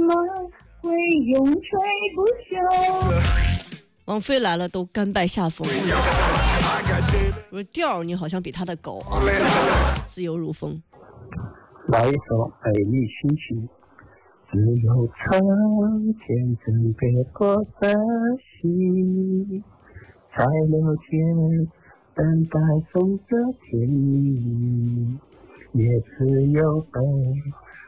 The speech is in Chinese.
么会永垂不朽？ 王菲来了都甘拜下风。我说调你好像比他的高，自由如风。 来一首美丽心情，只有曾天真别过的心，才留天等待中的甜蜜，也只有被